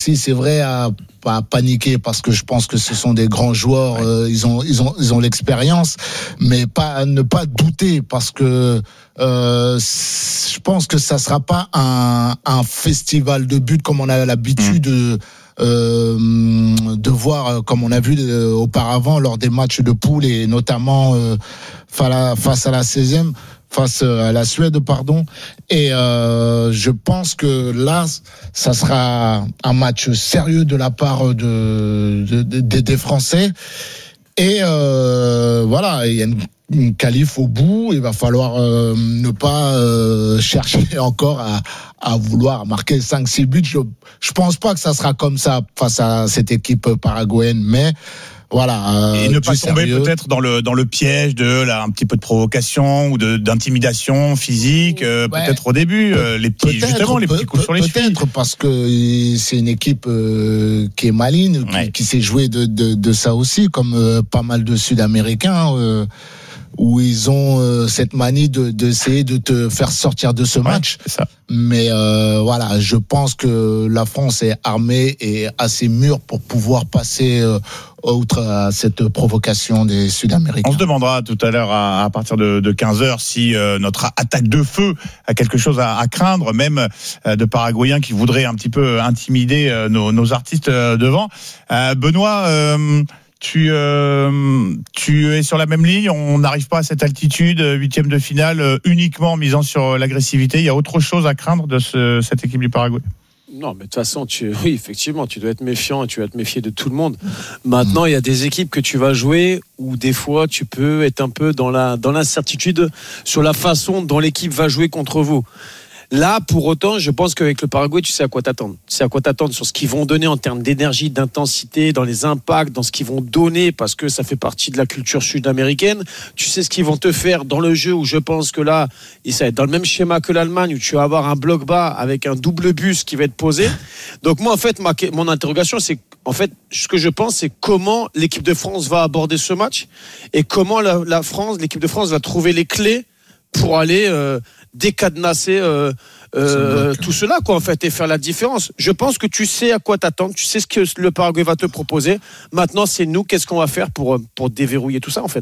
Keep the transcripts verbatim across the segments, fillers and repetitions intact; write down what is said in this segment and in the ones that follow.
aussi, c'est vrai, à pas paniquer parce que je pense que ce sont des grands joueurs, ouais. euh, ils ont ils ont ils ont l'expérience, mais pas ne pas douter parce que euh, je pense que ça sera pas un un festival de buts comme on a l'habitude mmh. de Euh, de voir comme on a vu euh, auparavant lors des matchs de poule et notamment euh, face à la seizième face à la Suède pardon et euh, je pense que là ça sera un match sérieux de la part de, de, de des Français et euh, voilà il y a une une qualif au bout, il va falloir euh, ne pas euh, chercher encore à, à vouloir marquer cinq six buts. Je, je pense pas que ça sera comme ça face à cette équipe paraguayenne, mais voilà. Euh, et ne pas tomber sérieux. peut-être dans le dans le piège de là un petit peu de provocation ou de d'intimidation physique, euh, ouais. peut-être au début, euh, les petits justement les petits coups peut, sur les chevilles. Peut-être parce que c'est une équipe euh, qui est maligne, qui, ouais. qui sait jouer de de, de ça aussi, comme euh, pas mal de Sud-Américains. Euh, où ils ont euh, cette manie de d'essayer de te faire sortir de ce match. Ouais, ça. Mais euh, voilà, je pense que la France est armée et assez mûre pour pouvoir passer euh, outre à cette provocation des Sud-Américains. On se demandera tout à l'heure à, à partir de, de quinze heures si euh, notre attaque de feu a quelque chose à, à craindre, même euh, de Paraguayens qui voudraient un petit peu intimider euh, nos, nos artistes euh, devant. Euh, Benoît, euh, Tu, euh, tu es sur la même ligne. On n'arrive pas à cette altitude, huitième de finale, euh, uniquement en misant sur l'agressivité. Il y a autre chose à craindre de ce, cette équipe du Paraguay? Non, mais de toute façon, tu, oui, effectivement, tu dois être méfiant et tu dois être méfier de tout le monde. Maintenant, il y a des équipes que tu vas jouer où des fois, tu peux être un peu dans la, dans l'incertitude sur la façon dont l'équipe va jouer contre vous. Là, pour autant, je pense qu'avec le Paraguay, tu sais à quoi t'attendre. Tu sais à quoi t'attendre sur ce qu'ils vont donner en termes d'énergie, d'intensité, dans les impacts, dans ce qu'ils vont donner, parce que ça fait partie de la culture sud-américaine. Tu sais ce qu'ils vont te faire dans le jeu, où je pense que là, ça va être dans le même schéma que l'Allemagne, où tu vas avoir un bloc bas avec un double bus qui va être posé. Donc moi, en fait, ma, mon interrogation, c'est en fait, ce que je pense, c'est comment l'équipe de France va aborder ce match et comment la, la France, l'équipe de France va trouver les clés pour aller euh, décadenasser euh, euh, tout cela, quoi, en fait, et faire la différence. Je pense que tu sais à quoi t'attendre, tu sais ce que le Paraguay va te proposer. Maintenant, c'est nous, qu'est-ce qu'on va faire pour, pour déverrouiller tout ça, en fait.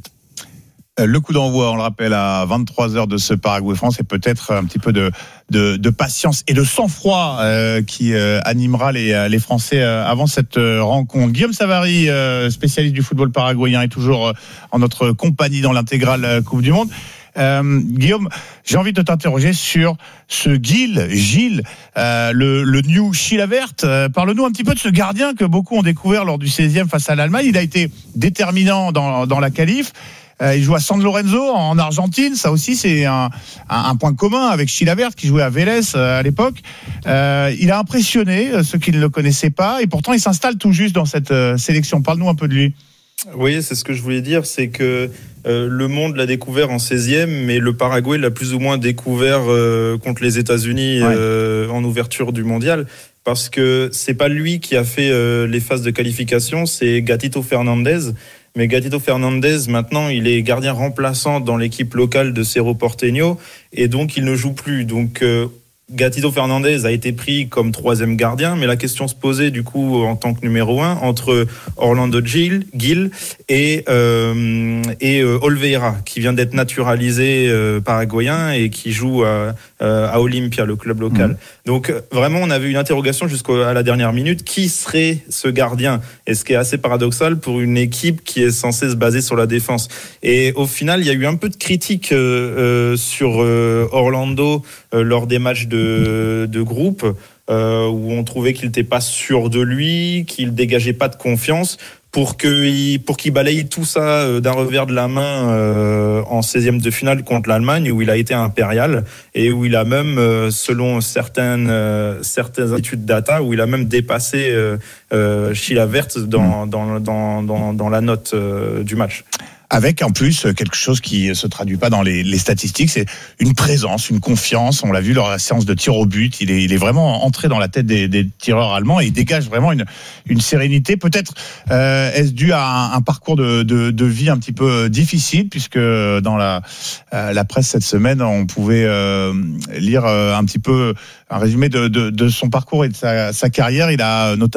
Le coup d'envoi, on le rappelle, à vingt-trois heures de ce Paraguay-France, et peut-être un petit peu de, de, de patience et de sang-froid euh, qui euh, animera les, les Français euh, avant cette euh, rencontre. Guillaume Savary, euh, spécialiste du football paraguayen, est toujours euh, en notre compagnie dans l'intégrale Coupe du Monde. Euh, Guillaume, j'ai envie de t'interroger sur ce Gil, Gilles, euh, le, le New Chilavert. Euh, parle-nous un petit peu de ce gardien que beaucoup ont découvert lors du seizième face à l'Allemagne. Il a été déterminant dans, dans la qualif. Euh, il joue à San Lorenzo en Argentine. Ça aussi, c'est un, un, un point commun avec Chilavert qui jouait à Vélez euh, à l'époque. Euh, il a impressionné euh, ceux qui ne le connaissaient pas et pourtant il s'installe tout juste dans cette euh, sélection. Parle-nous un peu de lui. Oui, c'est ce que je voulais dire, c'est que euh, le monde l'a découvert en seizième, mais le Paraguay l'a plus ou moins découvert euh, contre les États-Unis euh, ouais. en ouverture du mondial, parce que c'est pas lui qui a fait euh, les phases de qualification, c'est Gatito Fernandez. Mais Gatito Fernandez, maintenant, il est gardien remplaçant dans l'équipe locale de Cerro Porteño, et donc il ne joue plus. Donc euh, Gatito Fernandez a été pris comme troisième gardien, mais la question se posait du coup en tant que numéro un entre Orlando Gil, Gil et, euh, et euh, Olveira, qui vient d'être naturalisé euh, paraguayen et qui joue à, euh, à Olimpia, le club local. Mmh. Donc vraiment, on avait une interrogation jusqu'à la dernière minute. Qui serait ce gardien ? Et ce qui est assez paradoxal pour une équipe qui est censée se baser sur la défense. Et au final, il y a eu un peu de critique euh, euh, sur euh, Orlando euh, lors des matchs de De, de groupe euh, où on trouvait qu'il n'était pas sûr de lui, qu'il dégageait pas de confiance pour qu'il, pour qu'il balaye tout ça d'un revers de la main euh, en seizième de finale contre l'Allemagne où il a été impérial et où il a même, euh, selon certaines, euh, certaines études data, où il a même dépassé euh, euh, Chilavert dans, dans, dans, dans, dans la note euh, du match. Avec en plus quelque chose qui se traduit pas dans les, les statistiques, c'est une présence, une confiance. On l'a vu lors de la séance de tir au but, il est, il est vraiment entré dans la tête des, des tireurs allemands et il dégage vraiment une, une sérénité. Peut-être euh, est-ce dû à un, un parcours de, de, de vie un petit peu difficile, puisque dans la, euh, la presse cette semaine, on pouvait euh, lire un petit peu un résumé de, de, de son parcours et de sa, sa carrière. Il a notamment